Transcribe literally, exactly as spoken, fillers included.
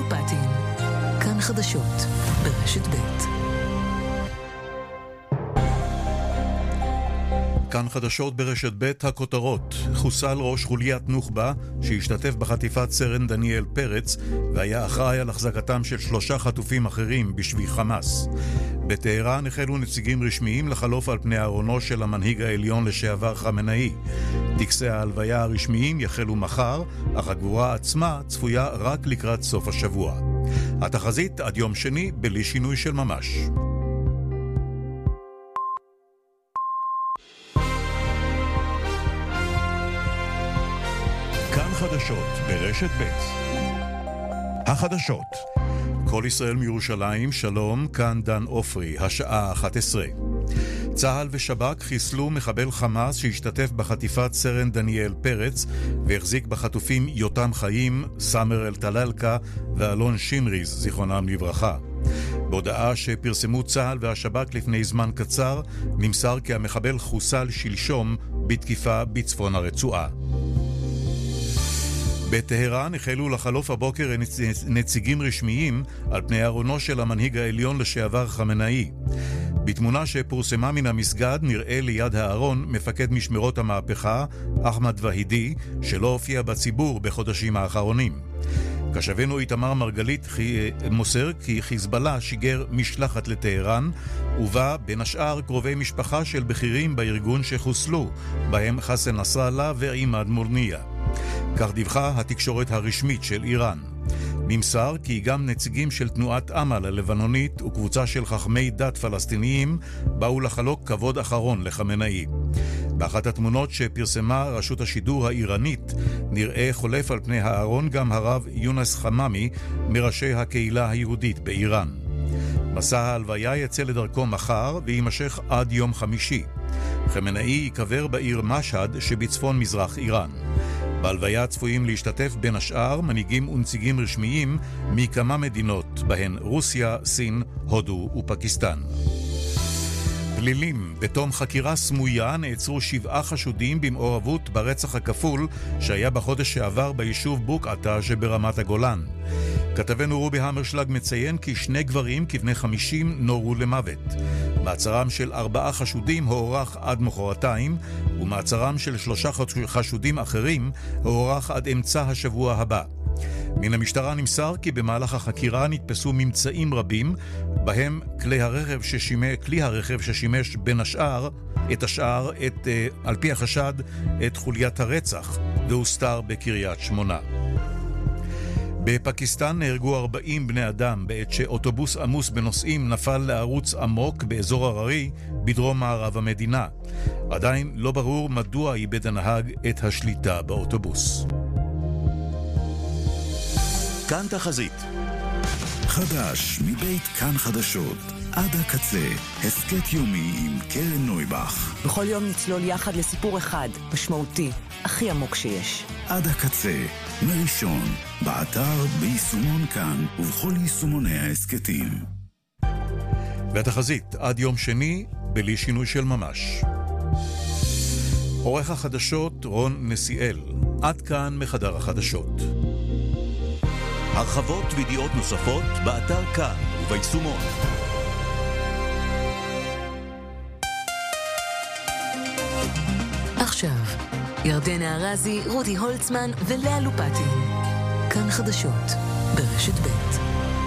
לופטין, כאן חדשות ברשת ב'. כאן חדשות ברשת ב', הכותרות. חוסל ראש חוליית נוח'בה שהשתתף בחטיפת סרן דניאל פרץ והיה אחראי על החזקתם של שלושה חטופים אחרים בשבי חמאס. בטהרן החלו נציגים רשמיים לחלוף על פני ארונו של המנהיג העליון לשעבר חמנאי. טקסי ההלוויה הרשמיים יחלו מחר, אך הגבורה עצמה צפויה רק לקראת סוף השבוע. התחזית עד יום שני בלי שינוי של ממש. כאן חדשות ברשת ב'. החדשות. כל ישראל מירושלים, שלום, כאן דן אופרי, השעה אחת עשרה. צה"ל ושב"כ חיסלו מחבל חמאס שהשתתף בחטיפת סרן דניאל פרץ והחזיק בחטופים יותם חיים, סאמר אל-טלאלקה ואלון שינריז, זיכרונם לברכה. בהודעה שפרסמו צה"ל והשב"כ לפני זמן קצר, נמסר כי המחבל חוסל שלשום בתקיפה בצפון הרצועה. בטהרן החלו לחלוף הבוקר נציגים רשמיים על פני ארונו של המנהיג העליון לשעבר חמנאי. בתמונה שפורסמה מן המסגד נראה ליד הארון מפקד משמרות המהפכה, אחמד והידי, שלא הופיע בציבור בחודשים האחרונים. כשבנו איתמר מרגלית מוסר כי חיזבאללה שיגר משלחת לטהרן, ובה בין השאר קרובי משפחה של בכירים בארגון שחוסלו, בהם חסן נסראללה ועימאד מורניה. כך דיווחה התקשורת הרשמית של איראן. נמסר כי גם נציגים של תנועת אמל הלבנונית וקבוצה של חכמי דת פלסטיניים באו לחלוק כבוד אחרון לחמנאי. באחת התמונות שפרסמה רשות השידור האיראנית נראה חולף על פני הארון גם הרב יונס חממי מראשי הקהילה היהודית באיראן. מסע ההלוויה יצא לדרכו מחר ויימשך עד יום חמישי. חמנאי יקבר בעיר משהד שבצפון מזרח איראן. בהלוויה צפויים להשתתף בין השאר מנהיגים ונציגים רשמיים מכמה מדינות, בהן רוסיה, סין, הודו ופקיסטן. פלילים. בתום חקירה סמויה נעצרו שבעה חשודים במעורבות ברצח הכפול שהיה בחודש שעבר ביישוב בוקעתה שברמת הגולן. כתבנו רובי המרשלג מציין כי שני גברים כבני חמישים נורו למוות. מעצרם של ארבעה חשודים הוארך עד מחרתיים, ומעצרם של שלושה חשודים אחרים הוארך עד אמצע השבוע הבא. מן המשטרה נמסר כי במהלך החקירה נתפסו ממצאים רבים, בהם כלי הרכב ששימש, כלי הרכב ששימש בין השאר, את השאר, את, על פי החשד, את חוליית הרצח, והוסתר בקריית שמונה. בפקיסטן נהרגו ארבעים בני אדם בעת שאוטובוס עמוס בנוסעים נפל לערוץ עמוק באזור הררי בדרום מערב המדינה. עדיין לא ברור מדוע איבד הנהג את השליטה באוטובוס. כאן תחזית. חדש מבית כאן חדשות. עד הקצה, הסקט יומי עם קרן נויבך. בכל יום נצלול יחד לסיפור אחד, משמעותי, הכי עמוק שיש. עד הקצה, מראשון, באתר, ביישומון כאן ובכל יישומוני ההסקטים. והתחזית עד יום שני בלי שינוי של ממש. עורך החדשות רון נסיאל. עד כאן מחדר החדשות. הרחבות וידיעות נוספות באתר כאן וביישומון. עכשיו, ירדנה ארזי, רודי הולצמן ולאה לופטין. כאן חדשות ברשת ב'.